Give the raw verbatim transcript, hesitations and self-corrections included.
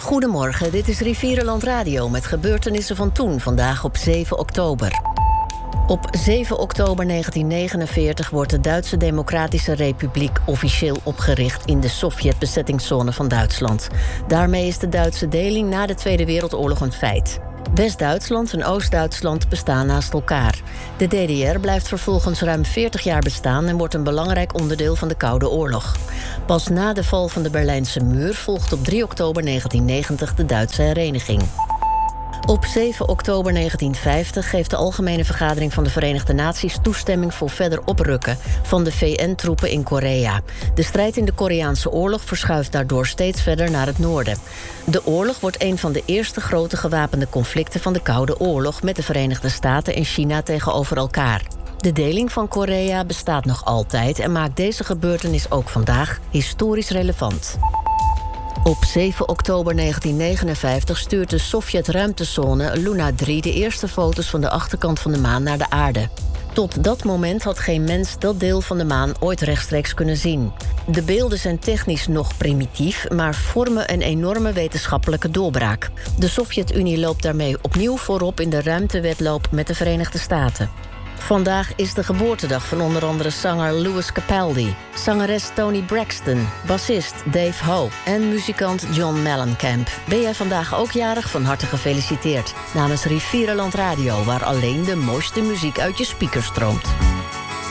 Goedemorgen, dit is Rivierenland Radio met gebeurtenissen van toen, vandaag op zeven oktober. Op zeven oktober negentien negenenveertig wordt de Duitse Democratische Republiek officieel opgericht in de Sovjet-bezettingszone van Duitsland. Daarmee is de Duitse deling na de Tweede Wereldoorlog een feit. West-Duitsland en Oost-Duitsland bestaan naast elkaar. De D D R blijft vervolgens ruim veertig jaar bestaan en wordt een belangrijk onderdeel van de Koude Oorlog. Pas na de val van de Berlijnse muur volgt op drie oktober negentien negentig de Duitse hereniging. Op zeven oktober negentien vijftig geeft de Algemene Vergadering van de Verenigde Naties toestemming voor verder oprukken van de V N-troepen in Korea. De strijd in de Koreaanse oorlog verschuift daardoor steeds verder naar het noorden. De oorlog wordt een van de eerste grote gewapende conflicten van de Koude Oorlog met de Verenigde Staten en China tegenover elkaar. De deling van Korea bestaat nog altijd en maakt deze gebeurtenis ook vandaag historisch relevant. Op zeven oktober negentien negenenvijftig stuurt de Sovjet-ruimtezone Luna drie de eerste foto's van de achterkant van de maan naar de aarde. Tot dat moment had geen mens dat deel van de maan ooit rechtstreeks kunnen zien. De beelden zijn technisch nog primitief, maar vormen een enorme wetenschappelijke doorbraak. De Sovjet-Unie loopt daarmee opnieuw voorop in de ruimtewedloop met de Verenigde Staten. Vandaag is de geboortedag van onder andere zanger Lewis Capaldi, zangeres Toni Braxton, bassist Dave Ho en muzikant John Mellencamp. Ben jij vandaag ook jarig? Van harte gefeliciteerd. Namens Rivierenland Radio, waar alleen de mooiste muziek uit je speakers stroomt.